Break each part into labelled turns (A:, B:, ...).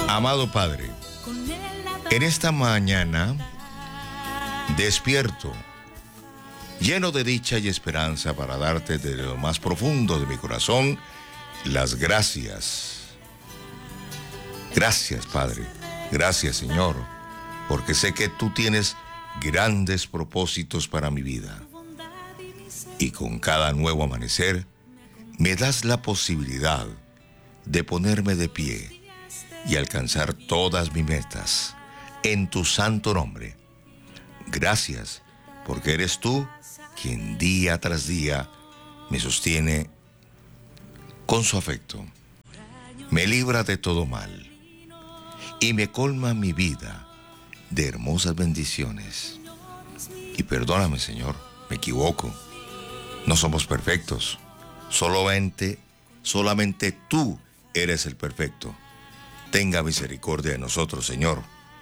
A: Amado Padre, en esta mañana despierto, lleno de dicha y esperanza para darte desde lo más profundo de mi corazón las gracias. Gracias, Padre. Gracias, Señor, porque sé que tú tienes grandes propósitos para mi vida. Y con cada nuevo amanecer, me das la posibilidad de ponerme de pie y alcanzar todas mis metas en tu santo nombre. Gracias, porque eres tú quien día tras día me sostiene con su afecto, me libra de todo mal y me colma mi vida de hermosas bendiciones. Y perdóname, Señor, me equivoco. No somos perfectos. Solamente tú eres el perfecto. Tenga misericordia de nosotros, Señor.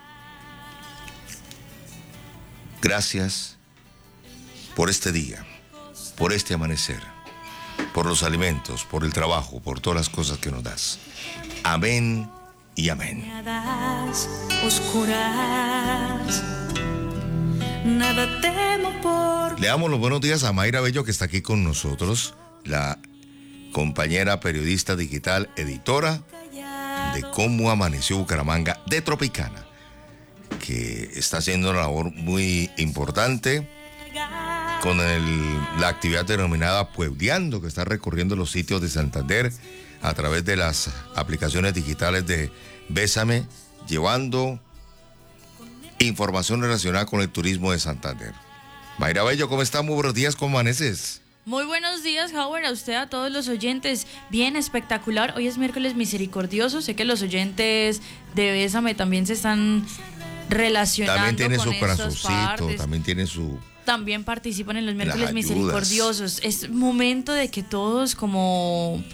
A: Gracias por este día, por este amanecer, por los alimentos, por el trabajo, por todas las cosas que nos das. Amén y amén. Le damos los buenos días a Mayra Bello, que está aquí con nosotros, la compañera periodista digital, editora de Cómo Amaneció Bucaramanga de Tropicana, que está haciendo una labor muy importante con la actividad denominada Puebleando, que está recorriendo los sitios de Santander a través de las aplicaciones digitales de Bésame, llevando información relacionada con el turismo de Santander. Mayra Bello, ¿cómo está? Muy buenos días, ¿cómo amaneces?
B: Muy buenos días, Howard, a usted, a todos los oyentes. Bien, espectacular. Hoy es miércoles misericordioso. Sé que los oyentes de Bésame también se están relacionando.
A: También tiene
B: con
A: su corazoncito, también tiene su...
B: También participan en los miércoles misericordiosos. Es momento de que todos, como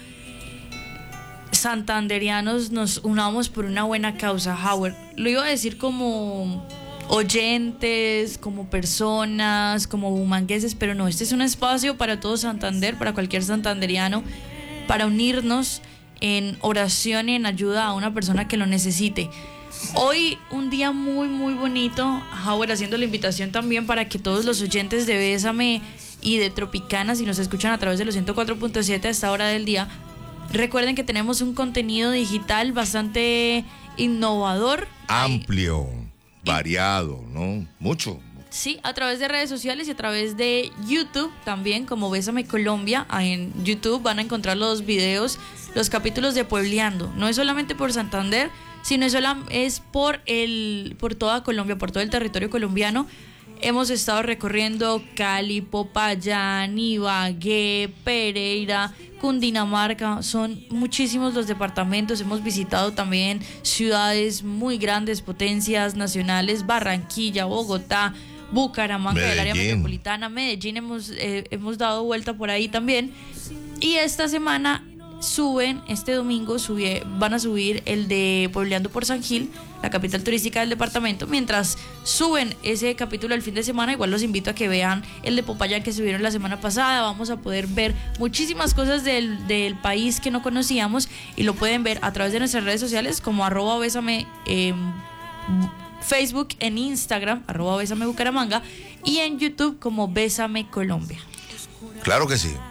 B: santanderianos, nos unamos por una buena causa, Howard. Lo iba a decir como oyentes, como personas, como bumangueses, pero no, este es un espacio para todo Santander, para cualquier santanderiano, para unirnos en oración y en ayuda a una persona que lo necesite. Hoy un día muy muy bonito, Howard, haciendo la invitación también para que todos los oyentes de Bésame y de Tropicana, si nos escuchan a través de los 104.7 a esta hora del día, recuerden que tenemos un contenido digital bastante innovador, amplio,
A: variado, ¿no? Mucho.
B: Sí, a través de redes sociales y a través de YouTube también, como Bésame Colombia. En YouTube van a encontrar los videos, los capítulos de Puebleando. No es solamente por Santander, sino es por toda Colombia, por todo el territorio colombiano. Hemos estado recorriendo Cali, Popayán, Ibagué, Pereira, Cundinamarca. Son muchísimos los departamentos. Hemos visitado también ciudades muy grandes, potencias nacionales: Barranquilla, Bogotá, Bucaramanga, del área metropolitana, Medellín. Hemos dado vuelta por ahí también. Y esta semana este domingo van a subir el de Puebleando por San Gil, la capital turística del departamento. Mientras suben ese capítulo el fin de semana, igual los invito a que vean el de Popayán, que subieron la semana pasada. Vamos a poder ver muchísimas cosas del país que no conocíamos, y lo pueden ver a través de nuestras redes sociales como @Bésame, Facebook, en Instagram @Bésame Bucaramanga, y en YouTube como Bésame Colombia.
A: Claro que sí.